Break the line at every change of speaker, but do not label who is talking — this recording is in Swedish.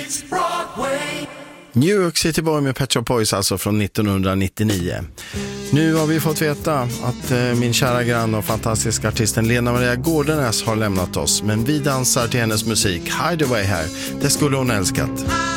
New York City Boy med Pet Shop Boys, alltså från 1999. Nu har vi fått veta att min kära grann och fantastiska artisten Lena Maria Gårdenäs har lämnat oss. Men vi dansar till hennes musik Hideaway här. Det skulle hon älskat.